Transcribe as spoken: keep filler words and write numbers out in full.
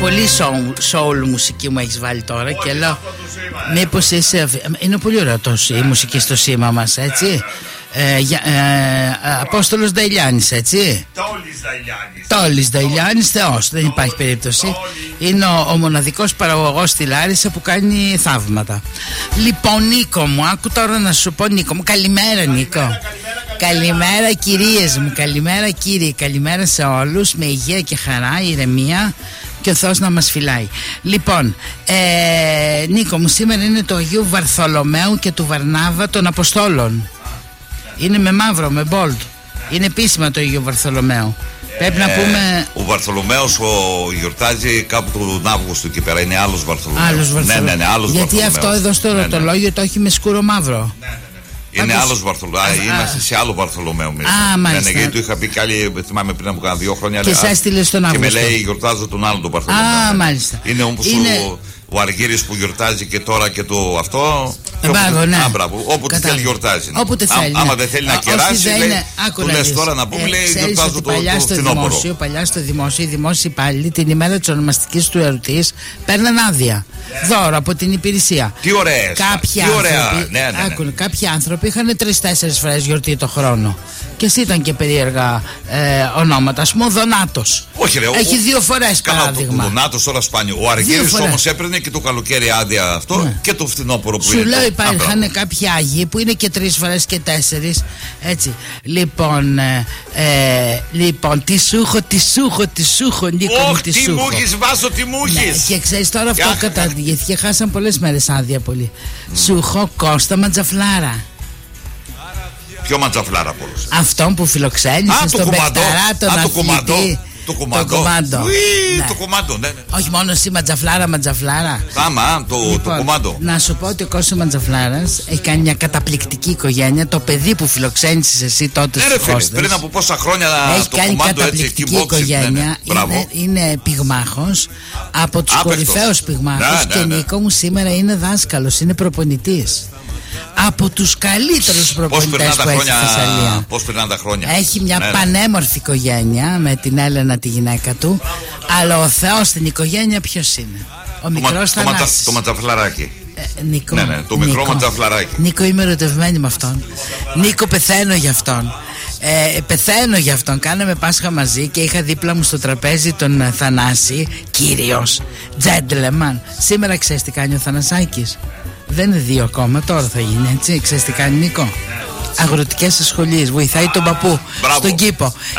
πολύ soul, soul μουσική μου έχεις βάλει τώρα και λέω μήπως είσαι... Είναι πολύ ωραίο το, η μουσική στο σήμα μας, έτσι. Ε, για, ε, Απόστολος Νταϊλιάνης, έτσι. Τόλης Νταϊλιάνης. Τόλης Νταϊλιάνης, Θεός, δεν υπάρχει περίπτωση. Είναι ο, ο μοναδικός παραγωγός στη Λάρισα που κάνει θαύματα. Λοιπόν, Νίκο μου, άκου τώρα να σου πω, Νίκο μου. Καλημέρα, Νίκο. Καλημέρα, καλημέρα, καλημέρα κυρίες μου. Καλημέρα κύριοι. Καλημέρα σε όλους. Με υγεία και χαρά, ηρεμία και ο Θεός να μας φυλάει. Λοιπόν, ε, Νίκο μου, σήμερα είναι το Αγίου Βαρθολομαίου και του Βαρνάβα των Αποστόλων. Είναι με μαύρο, με bold. Είναι επίσημα το Αγίου Βαρθολομαίου. Πρέπει ε, να πούμε. Ο Βαρθολομαίος ο, γιορτάζει κάπου τον Αύγουστο εκεί πέρα. Είναι άλλος Βαρθολομαίος. Άλλος Βαρθολομαίος. Ναι, ναι, ναι, άλλος γιατί Βαρθολομαίος. Αυτό εδώ στο ναι, ερωτολόγιο ναι. το έχει με σκούρο μαύρο. Ναι, ναι, ναι. Είναι Πάντως... άλλος Βαρθολομαίος. Είμαστε σε άλλο Βαρθολομαίο μέσα. Α, μάλιστα. Ναι, ναι, γιατί του είχα πει κι άλλοι, θυμάμαι πριν από κάνα δύο χρόνια. Και σε έστειλε στον Αύγουστο. Και με λέει γιορτάζω τον άλλο τον Βαρθολομαίο. Α, μάλιστα. Είναι όμως είναι... ο. Ο Αργύρης που γιορτάζει και τώρα και το αυτό. Μπράβο, ναι. Α, μπράβο. Όποτε θέλει γιορτάζει. Όποτε θέλει. Άμα ναι. δεν θέλει να κεράσει, λέει, είναι, του λες τώρα να πούμε, ε, λέει γιορτάζω το, παλιά το στο φθινόπωρο. Δημόσιο, παλιά στο δημόσιο, οι δημόσιοι υπάλληλοι την ημέρα της ονομαστικής του εορτής παίρναν άδεια. Yeah. Δώρο από την υπηρεσία. Τι ωραίες. Κάποιοι τι ωραία. άνθρωποι, ναι, ναι, ναι. Άκουν, κάποιοι άνθρωποι είχαν τρεις-τέσσερις φορές γιορτή το χρόνο. Και εσύ ήταν και περίεργα ε, ονόματα. Ας πούμε ο Δονάτος. Όχι, ρε, έχει ο, δύο φορές παράδειγμα. Ο Δονάτος τώρα σπάνιο. Ο Αργύρης όμως έπαιρνε και το καλοκαίρι άδεια αυτό ναι. και το φθινόπωρο που σου είναι. Σου λέω το... υπάρχουν κάποιοι Άγιοι που είναι και τρεις φορές και τέσσερις. Έτσι. Λοιπόν, ε, ε, λοιπόν, τι σου έχω, τι σου έχω, τι σου έχω, Νίκο μου, τι σου έχω. Τι μου έχεις, Βάσο, τι μου έχεις. Ναι, και ξέρεις τώρα αυτό yeah. καταργήθηκε και χάσαν πολλές μέρες άδεια πολύ. Mm. Σου έχω Κώστα Ματζαφλάρα. Ποιο Ματζαφλάρα από όλους. Αυτόν που φιλοξένησε στον Πεκταρά, τον αθλητή. Το κομμάντο. Το κομμάντο. Ουί, ναι. Το κομμάντο, ναι, ναι. Όχι μόνο εσύ, Ματζαφλάρα, Ματζαφλάρα. Άμα, το, λοιπόν, το κομμάντο. Να σου πω ότι ο Κώστας Ματζαφλάρας έχει κάνει μια καταπληκτική οικογένεια. Το παιδί που φιλοξένησες εσύ τότε ναι, στους Κώστας. Πριν από πόσα χρόνια έχει το κάνει κομμάντο καταπληκτική έτσι, οικογένεια. Ναι, ναι. Είναι, είναι πυγμάχος από τους κορυφαίους πυγμάχους. Ναι, ναι, ναι. Και Νίκο μου σήμερα είναι δάσκαλος, είναι προπονητής. Από τους καλύτερους προπονητές που έχει στη Θεσσαλία. Πώς περνάνε τα χρόνια. Έχει μια ναι, πανέμορφη οικογένεια με την Έλενα τη γυναίκα του. Αλλά ο Θεός στην οικογένεια ποιος είναι? Ο μικρός το, Θανάσης. Το ματζαφλαράκι. Ε, Νίκο, ναι, ναι, το μικρό Νίκο, ματζαφλαράκι. Νίκο, είμαι ερωτευμένη με αυτόν. Νίκο, πεθαίνω για αυτόν. Ε, πεθαίνω για αυτόν. Κάναμε Πάσχα μαζί και είχα δίπλα μου στο τραπέζι τον Θανάση. Κύριος, gentleman. Σήμερα ξέρεις τι κάνει ο Θανασάκης? Δεν είναι δύο ακόμα, τώρα θα γίνει, έτσι. Ξέρεις τι κάνει, Νίκο? Αγροτικές ασχολίες, βοηθάει τον παππού. Μπράβο. Στον κήπο.